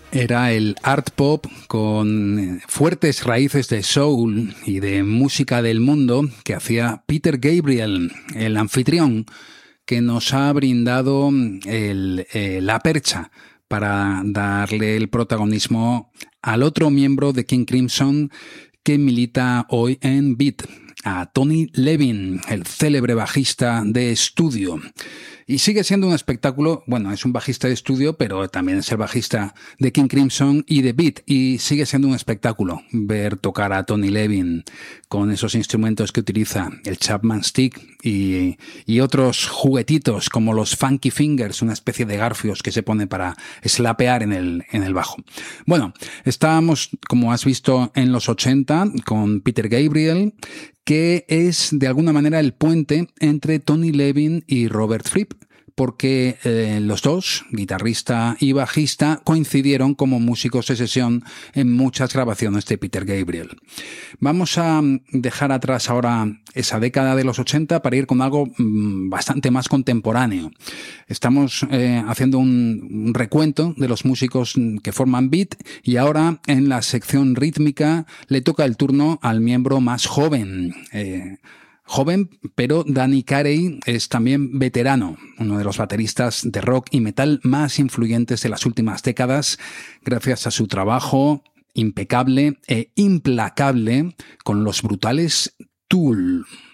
Era el art pop con fuertes raíces de soul y de música del mundo que hacía Peter Gabriel, el anfitrión, que nos ha brindado la percha para darle el protagonismo al otro miembro de King Crimson que milita hoy en Beat, a Tony Levin, el célebre bajista de estudio. Y sigue siendo un espectáculo, bueno, es un bajista de estudio, pero también es el bajista de King Crimson y de Beat, y sigue siendo un espectáculo ver tocar a Tony Levin con esos instrumentos que utiliza, el Chapman Stick y otros juguetitos como los Funky Fingers, una especie de garfios que se pone para slapear en el bajo. Bueno, estábamos, como has visto, en los 80 con Peter Gabriel, que es de alguna manera el puente entre Tony Levin y Robert Fripp, porque los dos, guitarrista y bajista, coincidieron como músicos de sesión en muchas grabaciones de Peter Gabriel. Vamos a dejar atrás ahora esa década de los 80 para ir con algo bastante más contemporáneo. Estamos haciendo un recuento de los músicos que forman Beat y ahora en la sección rítmica le toca el turno al miembro más joven. Joven, pero Danny Carey es también veterano, uno de los bateristas de rock y metal más influyentes de las últimas décadas, gracias a su trabajo impecable e implacable con los brutales Tool.